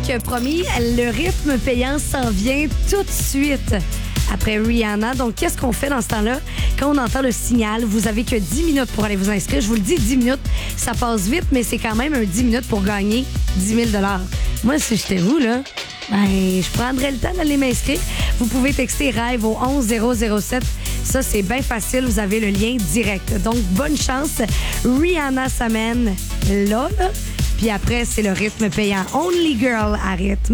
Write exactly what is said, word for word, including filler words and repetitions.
euh, promis, le rythme payant s'en vient tout de suite après Rihanna. Donc, qu'est-ce qu'on fait dans ce temps-là? Quand on entend le signal, vous avez que dix minutes pour aller vous inscrire. Je vous le dis, dix minutes, ça passe vite, mais c'est quand même un dix minutes pour gagner dix mille dollars. Moi, si j'étais vous, là, ben, je prendrais le temps d'aller m'inscrire. Vous pouvez texter RêVE au onze zéro zéro sept. Ça, c'est bien facile. Vous avez le lien direct. Donc, bonne chance. Rihanna s'amène là, là. Puis après, c'est le rythme payant. Only Girl à rythme.